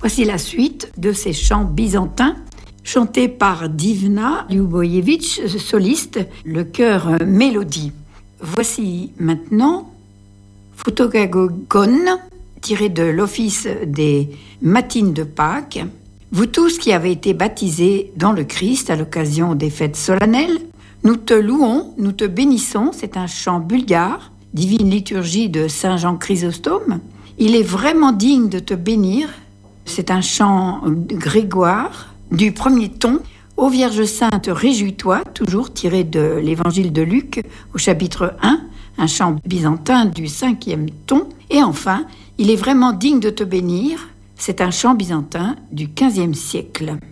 Voici la suite de ces chants byzantins chantés par Divna Ljubojević, soliste, le chœur Mélodie. Voici maintenant Fotogagogon, tiré de l'office des Matines de Pâques. Vous tous qui avez été baptisés dans le Christ à l'occasion des fêtes solennelles, nous te louons, nous te bénissons. C'est un chant bulgare, divine liturgie de Saint Jean Chrysostome. Il est vraiment digne de te bénir. C'est un chant grégoire du premier ton. Ô Vierge Sainte, réjouis-toi, toujours tiré de l'évangile de Luc au chapitre 1, un chant byzantin du 5e ton. Et enfin, il est vraiment digne de te bénir. C'est un chant byzantin du 15e siècle.